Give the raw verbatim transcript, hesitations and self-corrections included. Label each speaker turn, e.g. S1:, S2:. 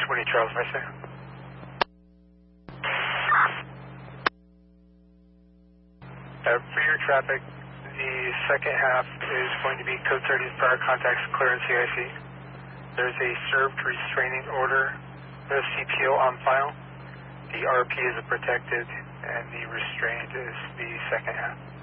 S1: twenty Charles Mesa. Uh, for your traffic, the second half is going to be code thirty prior contacts clearance C I C. There's a served restraining order, the C P O on file. The R P is a protected, and the restraint is the second half.